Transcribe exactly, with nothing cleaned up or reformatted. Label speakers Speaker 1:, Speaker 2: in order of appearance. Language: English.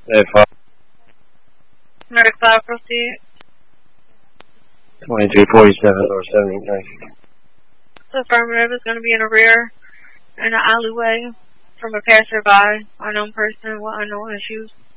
Speaker 1: Hey, five.
Speaker 2: Medic five, proceed.
Speaker 1: twenty-two forty-seven or seventy-nine.
Speaker 2: The affirmative is going to be in the rear, in the alleyway, from a passerby, unknown person with unknown issues.